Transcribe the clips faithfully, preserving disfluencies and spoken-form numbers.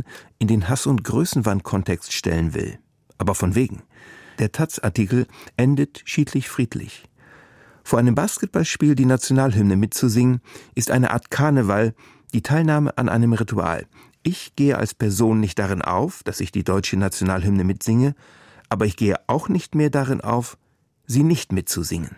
Thesen in den Hass- und Größenwahn-Kontext stellen will. Aber von wegen. Der Taz-Artikel endet schiedlich-friedlich. Vor einem Basketballspiel die Nationalhymne mitzusingen, ist eine Art Karneval, die Teilnahme an einem Ritual. Ich gehe als Person nicht darin auf, dass ich die deutsche Nationalhymne mitsinge, aber ich gehe auch nicht mehr darin auf, sie nicht mitzusingen.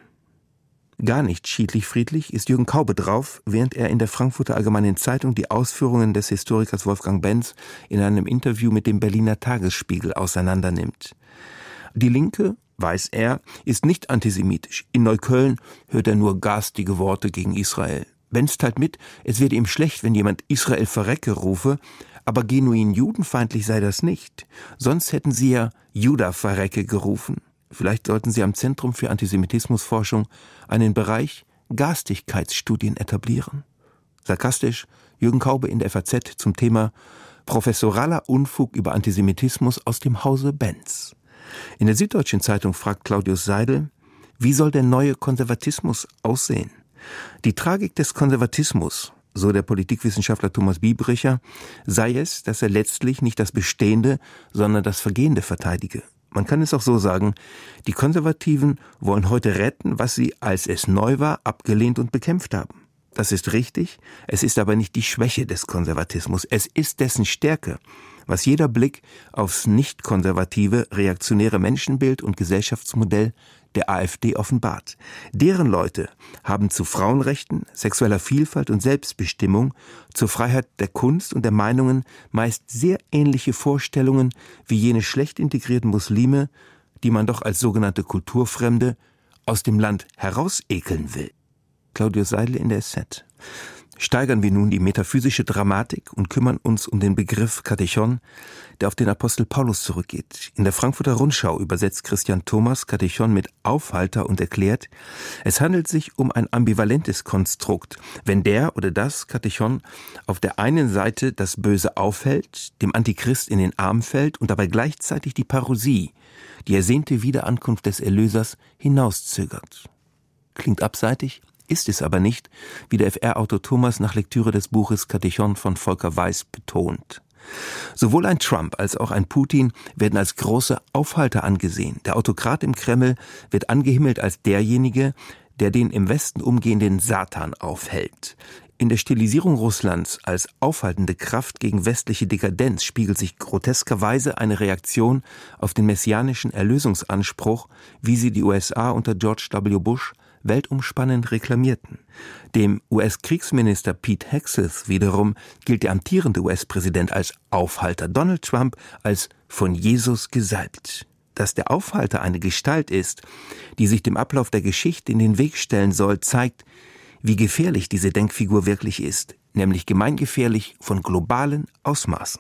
Gar nicht schiedlich-friedlich ist Jürgen Kaube drauf, während er in der Frankfurter Allgemeinen Zeitung die Ausführungen des Historikers Wolfgang Benz in einem Interview mit dem Berliner Tagesspiegel auseinandernimmt. Die Linke, weiß er, ist nicht antisemitisch. In Neukölln hört er nur garstige Worte gegen Israel. Benz teilt mit, es werde ihm schlecht, wenn jemand Israel verrecke rufe, aber genuin judenfeindlich sei das nicht. Sonst hätten sie ja Juda verrecke gerufen. Vielleicht sollten sie am Zentrum für Antisemitismusforschung einen Bereich Garstigkeitsstudien etablieren. Sarkastisch Jürgen Kaube in der F A Z zum Thema Professoraler Unfug über Antisemitismus aus dem Hause Benz. In der Süddeutschen Zeitung fragt Claudius Seidel, wie soll der neue Konservatismus aussehen? Die Tragik des Konservatismus, so der Politikwissenschaftler Thomas Biebricher, sei es, dass er letztlich nicht das Bestehende, sondern das Vergehende verteidige. Man kann es auch so sagen, die Konservativen wollen heute retten, was sie, als es neu war, abgelehnt und bekämpft haben. Das ist richtig, es ist aber nicht die Schwäche des Konservatismus, es ist dessen Stärke, was jeder Blick aufs nicht-konservative, reaktionäre Menschenbild und Gesellschaftsmodell der AfD offenbart. Deren Leute haben zu Frauenrechten, sexueller Vielfalt und Selbstbestimmung, zur Freiheit der Kunst und der Meinungen meist sehr ähnliche Vorstellungen wie jene schlecht integrierten Muslime, die man doch als sogenannte Kulturfremde aus dem Land herausekeln will. Claudius Seidel in der S Z. Steigern wir nun die metaphysische Dramatik und kümmern uns um den Begriff Katechon, der auf den Apostel Paulus zurückgeht. In der Frankfurter Rundschau übersetzt Christian Thomas Katechon mit Aufhalter und erklärt, es handelt sich um ein ambivalentes Konstrukt, wenn der oder das Katechon auf der einen Seite das Böse aufhält, dem Antichrist in den Arm fällt und dabei gleichzeitig die Parousie, die ersehnte Wiederankunft des Erlösers, hinauszögert. Klingt abseitig? Ist es aber nicht, wie der F R-Autor Thomas nach Lektüre des Buches Katechon von Volker Weiß betont. Sowohl ein Trump als auch ein Putin werden als große Aufhalter angesehen. Der Autokrat im Kreml wird angehimmelt als derjenige, der den im Westen umgehenden Satan aufhält. In der Stilisierung Russlands als aufhaltende Kraft gegen westliche Dekadenz spiegelt sich groteskerweise eine Reaktion auf den messianischen Erlösungsanspruch, wie sie die U S A unter George W. Bush weltumspannend reklamierten. Dem U S-Kriegsminister Pete Hegseth wiederum gilt der amtierende U S-Präsident als Aufhalter, Donald Trump als von Jesus gesalbt. Dass der Aufhalter eine Gestalt ist, die sich dem Ablauf der Geschichte in den Weg stellen soll, zeigt, wie gefährlich diese Denkfigur wirklich ist, nämlich gemeingefährlich von globalen Ausmaßen.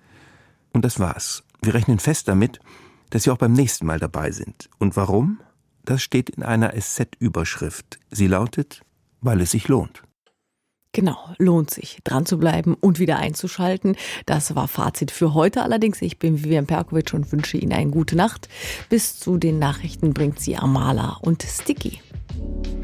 Und das war's. Wir rechnen fest damit, dass Sie auch beim nächsten Mal dabei sind. Und warum? Das steht in einer S Z-Überschrift. Sie lautet, weil es sich lohnt. Genau, lohnt sich, dran zu bleiben und wieder einzuschalten. Das war Fazit für heute allerdings. Ich bin Vivian Perkovic und wünsche Ihnen eine gute Nacht. Bis zu den Nachrichten bringt sie Amala und Sticky.